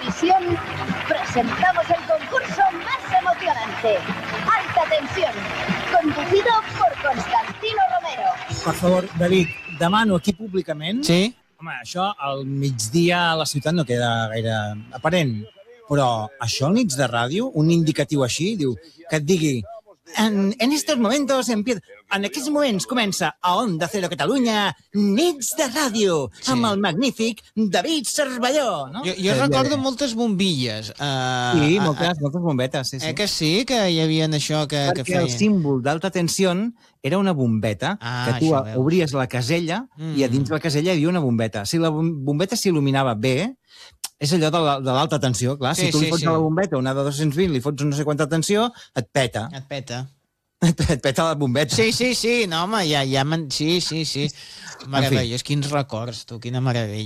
Televisión, presentamos el concurso más emocionante, Alta Tensión, conducido por Constantino Romero. Per favor, David, demano aquí públicament... Sí? Home, això al migdia a la ciutat no queda gaire aparent, però això al nits de ràdio, un indicatiu així, diu, que et digui en estos momentos empieza... En aquests moments comença a Onda Cero Catalunya Nits de Ràdio, amb el magnífic David Cervelló, no? Jo recordo moltes bombilles. Sí, moltes bombetes, sí. Que sí, que hi havia això que Perquè feien? el símbol d'alta tensió era una bombeta, que tu això veus. obries la casella i a dins la casella hi havia una bombeta. Si la bombeta s'il·luminava bé, és allò de l'alta tensió, clar. Si tu li fots a la bombeta una de 220, li fots no sé quanta tensió, et peta. Et peta. Et peta la bombeta. Sí, no, home, ja sí. Meravellós, quins records, tu, quina meravella.